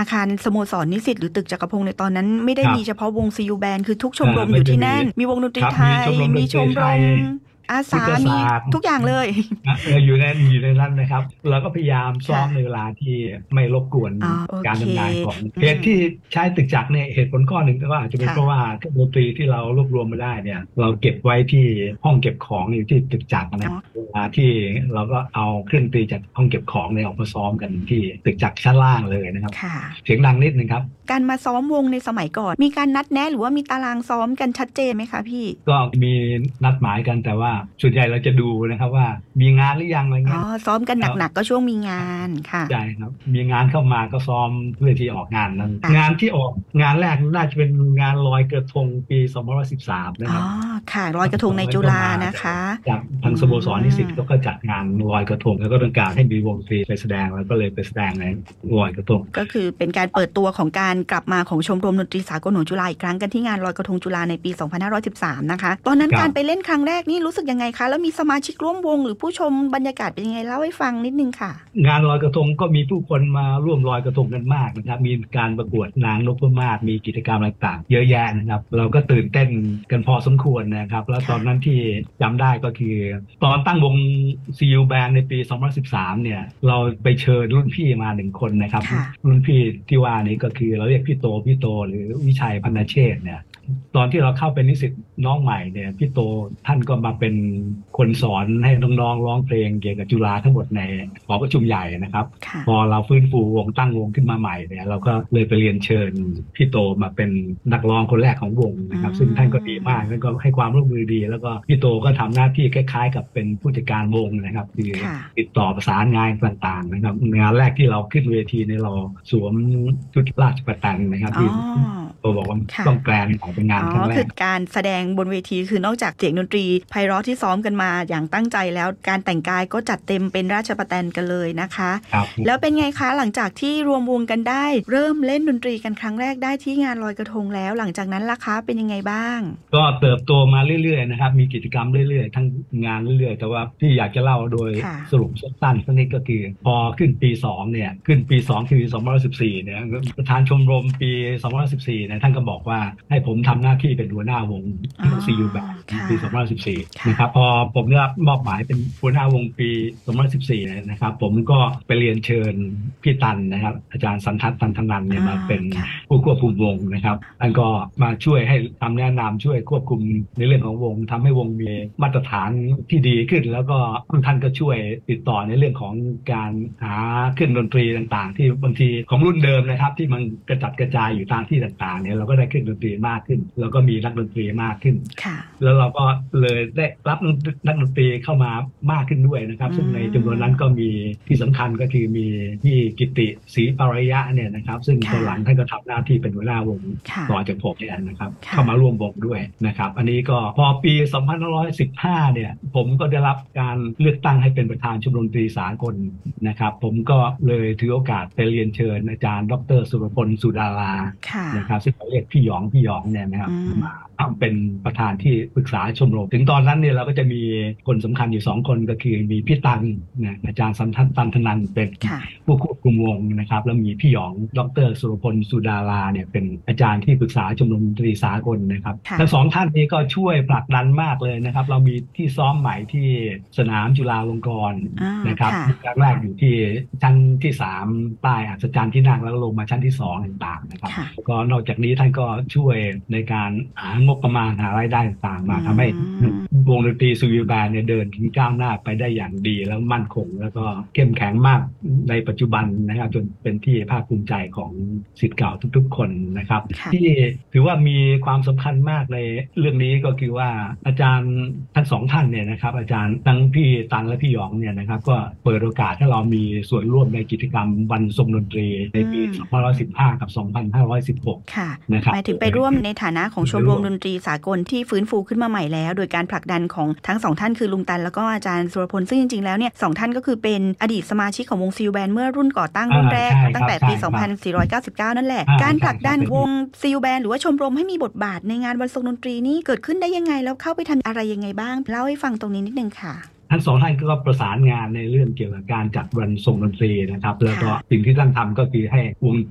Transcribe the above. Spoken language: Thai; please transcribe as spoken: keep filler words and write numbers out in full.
อาคารสโมสรนิสิตหรือตึกจักรพงศ์ในตอนนั้นไม่ได้มีเฉพาะวงซียูแบนคือทุกชมรมอยู่ที่นั่นมีวงดนตรีไทยมีชมรมอาสามีทุกอย่างเลยอยู่ในอยู่ในนั้นนะครับเราก็พยายามซ้อมในเวลาที่ไม่รบกวนการทำงานของเหตุที่ใช้ตึกจักรเนี่ยเหตุผลข้อหนึ่งก็อาจจะเป็นเพราะว่าเครื่องดนตรีที่เรารวบรวมมาได้เนี่ยเราเก็บไว้ที่ห้องเก็บของอยู่ที่ตึกจักรนะเวลาที่เราก็เอาเครื่องดนตรีจากห้องเก็บของเนี่ยออกมาซ้อมกันที่ตึกจักรชั้นล่างเลยนะครับเสียงดังนิดนึงครับการมาซ้อมวงในสมัยก่อนมีการนัดแนะหรือว่ามีตารางซ้อมกันชัดเจนไหมคะพี่ก็มีนัดหมายกันแต่ว่าส่วนใหญ่เราจะดูนะครับว่ามีงานหรือยังอะไรเงี้ยอ๋อซ้อมกันหนักๆก็ช่วงมีงานค่ะใช่ครับมีงานเข้ามาก็ซ้อมเพื่อที่ออกงานนั้นงานที่ออกงานแรกน่าจะเป็นงานลอยกระทงปีสองพันห้าร้อยสิบสามนะครับอ๋อค่ะลอยกระทงในจุฬานะคะจากทางสโมสรนิสิตก็จัดงานลอยกระทงแล้วก็ต้องการให้มีวงดนตรีไปแสดงแล้วก็เลยไปแสดงในลอยกระทงก็คือเป็นการเปิดตัวของการกลับมาของชมรมดนตรีสากลของจุฬาอีกครั้งกันที่งานลอยกระทงจุฬาในปีสองพันห้าร้อยสิบสามนะคะตอนนั้นการไปเล่นครั้งแรกนี่รู้สึกยังไงคะแล้วมีสมาชิกร่วมวงหรือผู้ชมบรรยากาศเป็นยังไงเล่าให้ฟังนิดนึงค่ะงานลอยกระทงก็มีผู้คนมาร่วมลอยกระทงกันมากนะครับมีการประกวดนางนพมาศมีกิจกรรมต่างๆเยอะแยะนะครับเราก็ตื่นเต้นกันพอสมควรนะครับแล้วตอนนั้นที่จำได้ก็คือตอนตั้งวง ซี ยู Band ในปีสองพันสิบสามเนี่ยเราไปเชิญรุ่นพี่มาหนึ่งคนนะครับรุ่นพี่ที่ว่านี้ก็คือเราเรียกพี่โตพี่โตหรือวิชัยพรรณเชษฐ์เนี่ยตอนที่เราเข้าเป็นนิสิตน้องใหม่เนี่ยพี่โตท่านก็มาเป็นคนสอนให้น้องๆร้องเพลงเกี่ยวกับจุฬาทั้งหมดในหอประชุมใหญ่นะครับพอเราฟื้นฟูวงตั้งวงขึ้นมาใหม่เนี่ยเราก็เลยไปเรียนเชิญพี่โตมาเป็นนักร้องคนแรกของวงนะครับซึ่งท่านก็ดีมากแล้วก็ให้ความร่วมมือดีแล้วก็พี่โตก็ทำหน้าที่คล้ายๆกับเป็นผู้จัดการวงนะครับคือติดต่อประสานงานต่างๆนะครับงานแรกที่เราขึ้นเวทีในเราสวมชุดราชประแตนนะครับที่โตบอกว่าต้องแกลนของเป็นงานครั้งแรกคือการแสดงบนเวทีคือนอกจากเสียงดนตรีไพเราะที่ซ้อมกันมาอย่างตั้งใจแล้วการแต่งกายก็จัดเต็มเป็นราชประแตนกันเลยนะคะแล้วเป็นไงคะหลังจากที่รวมวงกันได้เริ่มเล่นดนตรีกันครั้งแรกได้ที่งานลอยกระทงแล้วหลังจากนั้นล่ะคะเป็นยังไงบ้างก็เติบโตมาเรื่อยๆนะครับมีกิจกรรมเรื่อยๆทั้งงานเรื่อยๆแต่ว่าที่อยากจะเล่าโดยสรุปสั้นๆสักนิดก็คือพอขึ้นปีสองเนี่ยขึ้นปีสองคือสองพันห้าร้อยสิบสี่เนี่ยประธานชมรมปีสองพันห้าร้อยสิบสี่เนี่ยท่านก็บอกว่าให้ผมทำหน้าที่เป็นหัวหน้าวง ซี ยู Band ปีสองพันห้าร้อยสิบสี่นะครับพอผมได้รับมอบหมายเป็นหัวหน้าวงปีสองพันห้าร้อยสิบสี่นะครับผมก็ไปเรียนเชิญพี่ตันนะครับอาจารย์สันทัศน์ตันธนันเนี่ยมาเป็นผู้ควบคุมวงนะครับท่านก็มาช่วยให้คำแนะนำช่วยควบคุมในเรื่องของวงทำให้วงมีมาตรฐานที่ดีขึ้นแล้วก็ท่านก็ช่วยติดต่อในเรื่องของการหาเครื่องดนตรีต่างๆที่บางทีของรุ่นเดิมนะครับที่มันกระจัดกระจายอยู่ตามที่ต่างๆเนี่ยเราก็ได้เครื่องดนตรีมากขึ้นแล้วก็มีนักดนตรีมากขึ้นแล้วเราก็เลยได้รับนักดนตรีเข้ามามากขึ้นด้วยนะครับซึ่งในจำนวนนั้นก็มีที่สำคัญก็คือมีพี่กิติศรีปารยะเนี่ยนะครับซึ่งตอนหลังท่านก็ทำหน้าที่เป็นหัวหน้าวงต่อจากผมเนี่ยนะครับเข้ามาร่วมวงด้วยนะครับอันนี้ก็พอปีสองพันห้าร้อยสิบห้าเนี่ยผมก็ได้รับการเลือกตั้งให้เป็นประธานชมรมดนตรีสากลนะครับผมก็เลยถือโอกาสไปเรียนเชิญอาจารย์ดรสุรพลสุดารานะครับซึ่งเขาเรียกพี่หยองพี่หยองเนี่ยนะครับมาเป็นประธานที่ปรึกษาชมรมถึงตอนนั้นเนี่ยเราก็จะมีคนสำคัญอยู่สองคนก็คือมีพี่ตันนะอาจารย์สันทัศน์ตันธนันเป็นผู้ควบคุมวงนะครับแล้วมีพี่หยองดรสุรพลสุดาราเนี่ยเป็นอาจารย์ที่ปรึกษาชมรมดนตรีสากลนะครับทั้งสองท่านนี้ก็ช่วยผลักดันมากเลยนะครับเรามีที่ซ้อมใหม่ที่สนามจุฬาลงกรณ์นะครับครั้งแรกอยู่ที่ชั้นที่สามใต้อัศจรรย์ที่นั่งแล้วลงมาชั้นที่สองต่างๆนะครับก็นอกจากนี้ท่านก็ช่วยในการหางบประมาณหารายได้ต่างๆมาทำให้วงดนตรี ซี ยู Band เนี่ยเดินก้าวหน้าไปได้อย่างดีแล้วมั่นคงแล้วก็เข้มแข็งมากในปัจจุบันนะครับจนเป็นที่ภาคภูมิใจของศิษย์เก่าทุกๆคนนะครับที่ถือว่ามีความสำคัญมากในเรื่องนี้ก็คือว่าอาจารย์ทั้งสองท่านเนี่ยนะครับอาจารย์ทั้งพี่ตันและพี่หยองเนี่ยนะครับก็เปิดโอกาสให้เรามีส่วนร่วมในกิจกรรมวันทรงดนตรีในปีสองพันห้าร้อยสิบห้ากับสองพันห้าร้อยสิบหกนะครับหมายถึงไปร่วมในฐานะของชมรมดนตรีสากลที่ฟื้นฟูขึ้นมาใหม่แล้วโดยการผลักดันของทั้งสองท่านคือลุงตันแล้วก็อาจารย์สุรพลซึ่งจริงๆแล้วเนี่ยสองท่านก็คือเป็นอดีตสมาชิกของวง ซี ยู Band เมื่อรุ่นก่อตั้งรุ่นแรกตั้งแต่ปี สองพันสี่ร้อยเก้าสิบเก้า นั่นแหละการผลักดันวง ซี ยู Band หรือว่าชมรมให้มีบทบาทในงานวันทรงดนตรีนี้เกิดขึ้นได้ยังไงแล้วเข้าไปทำอะไรยังไงบ้างเล่าให้ฟังตรงนี้นิดนึงค่ะทั้งสองท่านก็ประสานงานในเรื่องเกี่ยวกับการจัดวันทรงดนตรีนะครับแล้วก็สิ่งที่ท่านทำก็คือให้วง